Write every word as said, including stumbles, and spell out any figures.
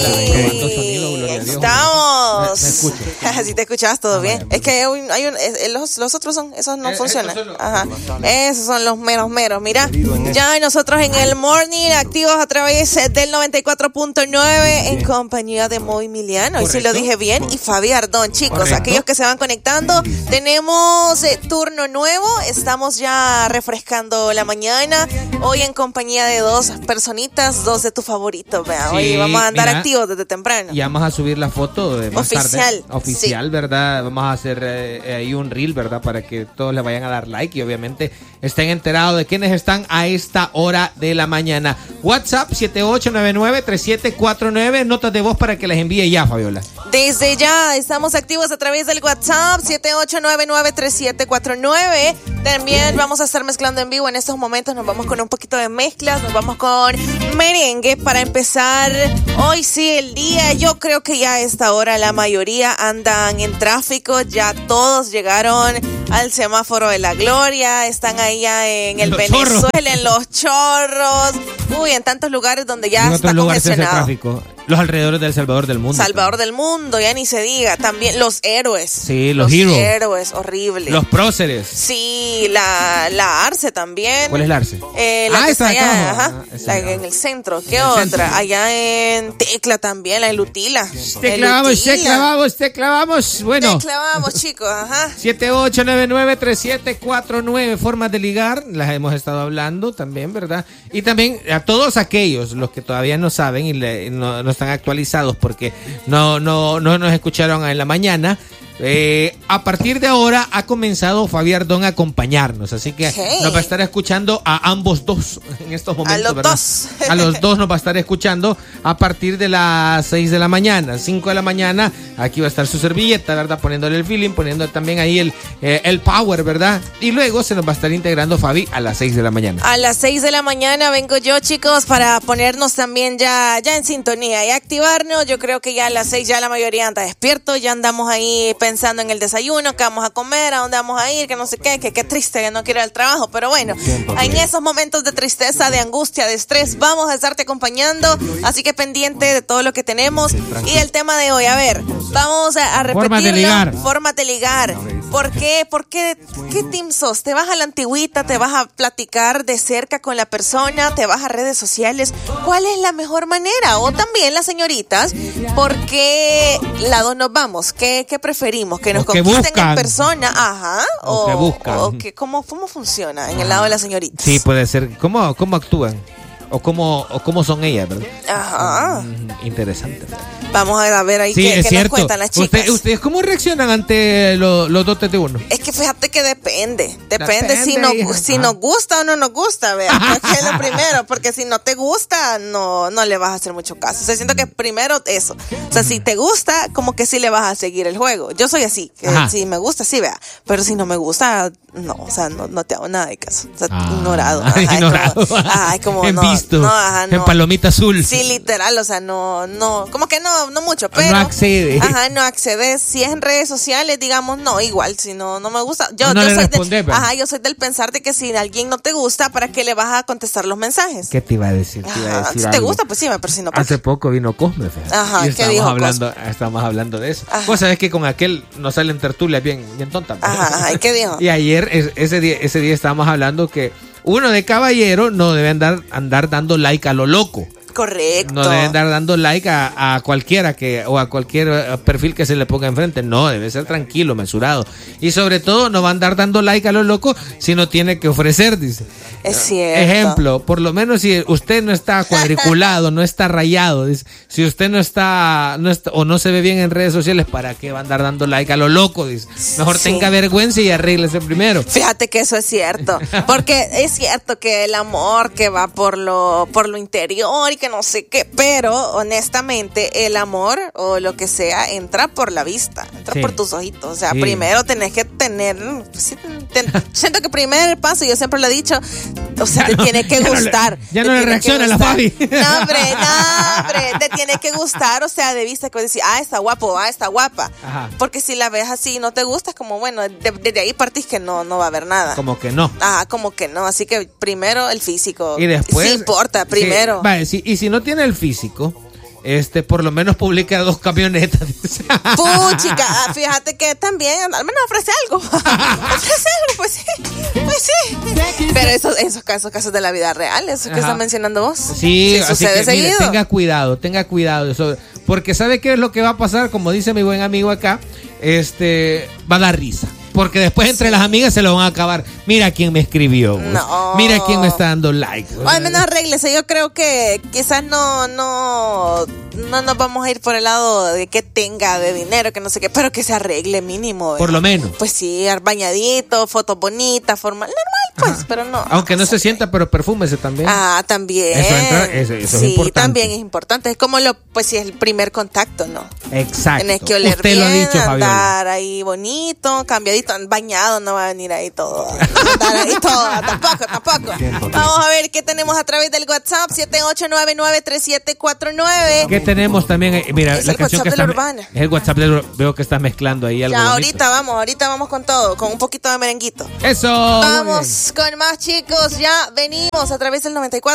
Estamos. Me, me escucho. Si te escuchas, todo ah, bien. Vale, es que hay un, hay un, es, los, los otros son, esos no eh, funcionan. Los... Ajá. Esos son los meros meros. Mira, ya nosotros en el morning activos a través del noventa y cuatro punto nueve en compañía de Moy Miliano. Hoy sí lo dije bien. Y Fabi Ardón, chicos. Correcto. Aquellos que se van conectando, tenemos eh, turno nuevo. Estamos ya refrescando la mañana. Hoy en compañía de dos personitas, dos de tus favoritos. Vea. Sí, hoy vamos a andar mira, activos desde temprano. Y vamos a subir la foto de más oficial. Tarde. Oficial, sí. ¿Verdad? Vamos a hacer eh, ahí un reel, ¿verdad? Para que todos le vayan a dar like y obviamente estén enterados de quiénes están a esta hora de la mañana. WhatsApp siete ocho nueve nueve tres siete cuatro nueve. Notas de voz para que las envíe ya, Fabiola. Desde ya estamos activos a través del WhatsApp siete ocho nueve nueve tres siete cuatro nueve. También vamos a estar mezclando en vivo en estos momentos. Nos vamos con un poquito de mezclas, nos vamos con merengue para empezar hoy sí el día. Yo creo que ya a esta hora la mayoría andan en tráfico, ya todos llegaron al semáforo de la gloria, están ahí ya en el los Venezuela, chorros. En los chorros, uy, en tantos lugares donde ya en está congestionado. Tráfico. Los alrededores del Salvador del Mundo. Salvador también. Del Mundo, ya ni se diga. También los héroes. Sí, los, los heroes. héroes, horrible. Los próceres. Sí, la, la Arce también. ¿Cuál es la Arce? Eh, la ah, que está allá, acá. Ajá, la, en el centro. ¿Qué en otra? Centro. Allá en Tecla también, la de Lutila. Te clavamos, te clavamos, te clavamos. Bueno. Te clavamos, chicos, ajá. siete ocho nueve nueve tres siete cuatro nueve, formas de ligar, las hemos estado hablando también, ¿verdad? Y también a todos aquellos, los que todavía no saben y le, no, no están actualizados porque no, no, no nos escucharon en la mañana. Eh, a partir de ahora ha comenzado Fabi Ardón a acompañarnos, así que hey. nos va a estar escuchando a ambos dos en estos momentos, a los ¿verdad? dos. A los dos nos va a estar escuchando a partir de las seis de la mañana, cinco de la mañana, aquí va a estar su servilleta, ¿verdad? Poniéndole el feeling, poniendo también ahí el, eh, el power, ¿verdad? Y luego se nos va a estar integrando Fabi a las seis de la mañana. A las seis de la mañana vengo yo, chicos, para ponernos también ya, ya en sintonía y activarnos. Yo creo que ya a las seis ya la mayoría anda despierto, ya andamos ahí pensando en el desayuno, qué vamos a comer, a dónde vamos a ir, que no sé qué, que qué triste que no quiero ir al trabajo, pero bueno, en esos momentos de tristeza, de angustia, de estrés, vamos a estarte acompañando, así que pendiente de todo lo que tenemos. Y el tema de hoy, a ver, vamos a, a repetirlo. Formas de ligar. Formas de ligar. ¿Por qué? ¿Por qué? ¿Qué team sos? ¿Te vas a la antigüita? ¿Te vas a platicar de cerca con la persona? ¿Te vas a redes sociales? ¿Cuál es la mejor manera? O también las señoritas, ¿por qué lado nos vamos? ¿Qué, qué preferimos? ¿Que nos que conquisten buscan. en persona? Ajá. O, o que buscan. O que, ¿cómo, ¿Cómo funciona en el lado de las señoritas? Sí, puede ser. ¿Cómo, cómo actúan? O cómo, o cómo son ellas, ¿verdad? Ajá. Mm, interesante. Vamos a ver ahí sí, qué, qué nos cuentan las chicas. Usted, ¿Ustedes cómo reaccionan ante lo, los dotes de uno? Es que fíjate que depende. Depende, depende si, no, hija. si nos gusta o no nos gusta, vea. Porque es lo primero. Porque si no te gusta, no, no le vas a hacer mucho caso. O sea, siento que primero eso. O sea, si te gusta, como que sí le vas a seguir el juego. Yo soy así. Que si me gusta, sí, vea. Pero si no me gusta, no. O sea, no, no te hago nada de caso. O sea, ah, ignorado. Ajá, ignorado. Es como, ajá, es como en no, visto. No, ajá, no. En palomita azul. Sí, literal. O sea, no, no. Como que no, no mucho. Pero. No accede. Ajá, no accedes. Si es en redes sociales, digamos, no, igual, si no, no me gusta. Yo, no yo le soy responde, de, ajá, yo soy del pensar de que si a alguien no te gusta, ¿para qué le vas a contestar los mensajes? ¿Qué te iba a decir? Te iba a decir si algo. te gusta, pues sí, pero si no, ¿para Hace qué? poco vino Cosme, fíjate. Ajá, y ¿qué dijo hablando, Cosme? Estábamos hablando de eso. Ajá. Pues sabes que con aquel nos salen tertulias bien, bien tontas. Ajá, ajá, ¿y qué dijo? Y ayer, ese día, ese día estábamos hablando que uno de caballero no debe andar, andar dando like a lo loco. Correcto. No debe andar dando like a, a cualquiera que o a cualquier perfil que se le ponga enfrente. No, debe ser tranquilo, mesurado. Y sobre todo, no va a andar dando like a lo loco si no tiene que ofrecer, dice. Es cierto. Ejemplo, por lo menos si usted no está cuadriculado, no está rayado, dice, si usted no está, no está o no se ve bien en redes sociales, ¿para qué va a andar dando like a lo loco? Dice. Mejor sí. Tenga vergüenza y arréglese primero. Fíjate que eso es cierto. Porque es cierto que el amor que va por lo, por lo interior y que no sé qué, pero honestamente el amor o lo que sea entra por la vista, entra sí. por tus ojitos, o sea, sí. primero tenés que tener, pues, ten, siento que primer paso, yo siempre lo he dicho, o sea, te no, tiene que ya gustar. No le, ya no le reacciona la Fabi. No, hombre, no, hombre, te tiene que gustar, o sea, de vista que vas a decir, ah, está guapo, ah, está guapa. Ajá. Porque si la ves así y no te gusta, es como, bueno, de, desde ahí partís que no, no va a haber nada. Como que no. Ah, como que no, así que primero el físico. Y después. Sí importa, primero. Sí, vale, sí, y si no tiene el físico, Este, por lo menos publica dos camionetas. Puchica, fíjate que también, al menos ofrece algo. Ofrece algo, pues sí. Pues sí. Pero esos, esos casos, casos de la vida real, eso que estás mencionando vos. Sí, sí así sucede que, mire, seguido. tenga cuidado, tenga cuidado. Eso, porque ¿sabe qué es lo que va a pasar? Como dice mi buen amigo acá, este, va a dar risa. Porque después entre sí. las amigas se lo van a acabar. Mira quién me escribió. No. Mira quién me está dando likes. O al menos arréglese. Yo creo que quizás no, no, no nos vamos a ir por el lado de que tenga de dinero, que no sé qué, pero que se arregle mínimo. ¿verdad? Por lo menos. Pues sí, bañadito, fotos bonitas, formal, normal, pues, Ajá. pero no. Aunque no, no se sé. sienta, pero perfúmese también. Ah, también. Eso, entra, eso, eso sí, es importante. también es importante. Es como lo, pues si es el primer contacto, ¿no? Exacto. Tienes que oler Usted bien, lo ha dicho, andar Fabiola. ahí bonito, cambiadito, bañado, no va a venir ahí todo. Andar ahí todo, tampoco, tampoco. Vamos a ver qué tenemos a través del WhatsApp, siete ocho nueve nueve tres siete cuatro nueve. ¿Qué tenemos también? Mira, es la el canción WhatsApp que de la está, urbana. es el WhatsApp de la, veo que estás mezclando ahí algo. Ya, bonito. ahorita vamos, ahorita vamos con todo, con un poquito de merenguito. Eso. Vamos con más, chicos, ya venimos a través del noventa y cuatro.